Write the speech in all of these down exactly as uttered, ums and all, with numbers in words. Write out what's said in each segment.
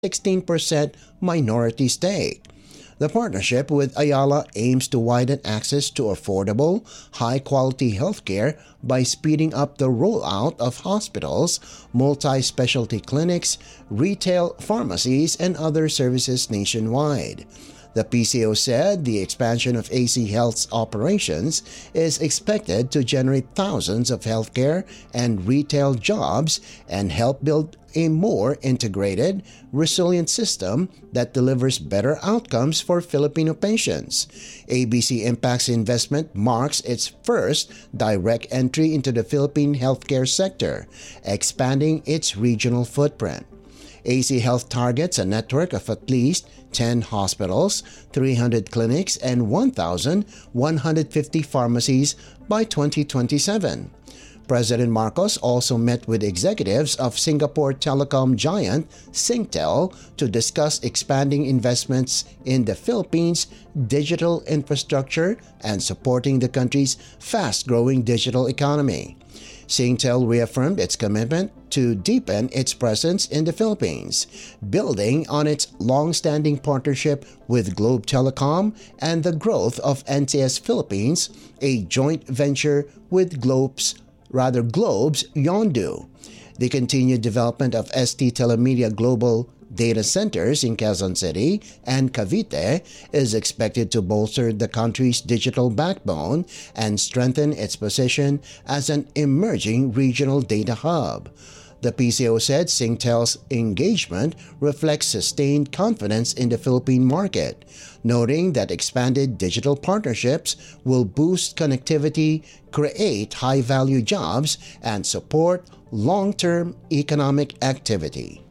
sixteen percent minority stake. The partnership with Ayala aims to widen access to affordable, high-quality healthcare by speeding up the rollout of hospitals, multi-specialty clinics, retail pharmacies, and other services nationwide. The P C O said the expansion of A C Health's operations is expected to generate thousands of healthcare and retail jobs and help build a more integrated, resilient system that delivers better outcomes for Filipino patients. A B C Impact's investment marks its first direct entry into the Philippine healthcare sector, expanding its regional footprint. A C Health targets a network of at least ten hospitals, three hundred clinics, and one thousand one hundred fifty pharmacies by twenty twenty-seven. President Marcos also met with executives of Singapore telecom giant Singtel to discuss expanding investments in the Philippines' digital infrastructure and supporting the country's fast-growing digital economy. Singtel reaffirmed its commitment to deepen its presence in the Philippines, building on its long-standing partnership with Globe Telecom and the growth of N T S Philippines, a joint venture with Globe's, rather Globe's Yondu. The continued development of S T Telemedia Global data centers in Quezon City and Cavite is expected to bolster the country's digital backbone and strengthen its position as an emerging regional data hub. The P C O said Singtel's engagement reflects sustained confidence in the Philippine market, noting that expanded digital partnerships will boost connectivity, create high-value jobs, and support long-term economic activity.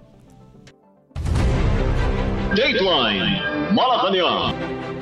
Dateline Malacanang.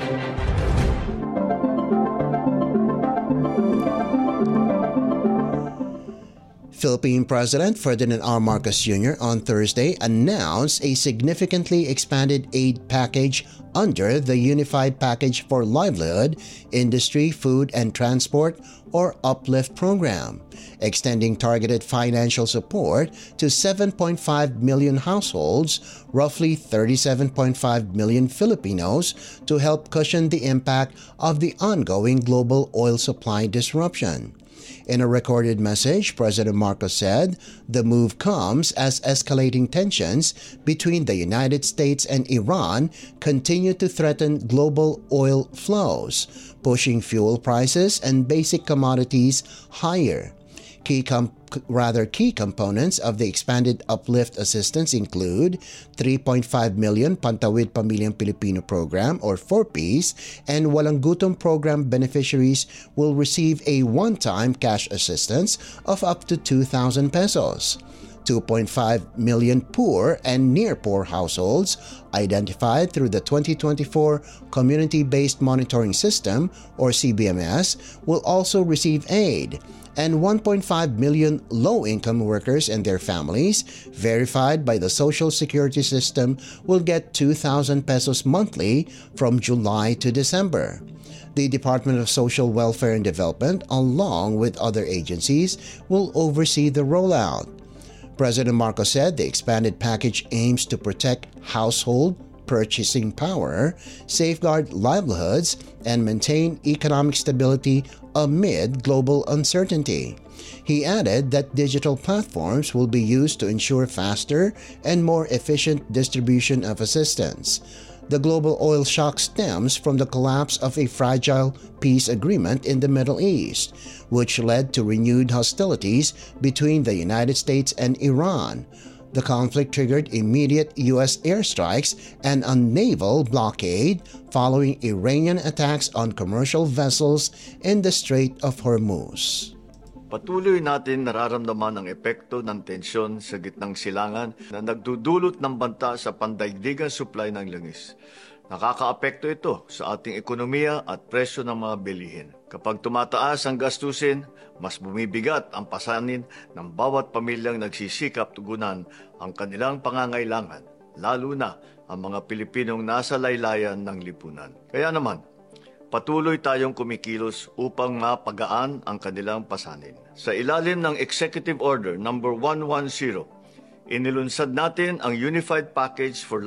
Philippine President Ferdinand R. Marcos Junior on Thursday announced a significantly expanded aid package under the Unified Package for Livelihood, Industry, Food, and Transport or UPLIFT program, extending targeted financial support to seven point five million households, roughly thirty-seven point five million Filipinos, to help cushion the impact of the ongoing global oil supply disruption. In a recorded message, President Marcos said the move comes as escalating tensions between the United States and Iran continue to threaten global oil flows, pushing fuel prices and basic commodities higher. Key com- rather key components of the expanded UPLIFT assistance include three point five million Pantawid Pamilyang Pilipino program or four Ps, and Walang Gutom program beneficiaries will receive a one-time cash assistance of up to two thousand pesos. two point five million poor and near-poor households identified through the twenty twenty-four Community-Based Monitoring System or C B M S will also receive aid, and one point five million low-income workers and their families verified by the Social Security System will get two thousand pesos monthly from July to December. The Department of Social Welfare and Development, along with other agencies, will oversee the rollout. President Marcos said the expanded package aims to protect household purchasing power, safeguard livelihoods, and maintain economic stability amid global uncertainty. He added that digital platforms will be used to ensure faster and more efficient distribution of assistance. The global oil shock stems from the collapse of a fragile peace agreement in the Middle East, which led to renewed hostilities between the United States and Iran. The conflict triggered immediate U S airstrikes and a naval blockade following Iranian attacks on commercial vessels in the Strait of Hormuz. Patuloy natin nararamdaman ang epekto ng tensyon sa gitnang silangan na nagdudulot ng banta sa pandaigdigang supply ng langis. Nakakaapekto ito sa ating ekonomiya at presyo ng mga bilihin. Kapag tumataas ang gastusin, mas bumibigat ang pasanin ng bawat pamilyang nagsisikap tugunan ang kanilang pangangailangan, lalo na ang mga Pilipinong nasa laylayan ng lipunan. Kaya naman, patuloy tayong kumikilos upang mapagaan ang kanilang pasanin. Sa ilalim ng Executive Order number one ten, Inilunsad natin ang Unified Package for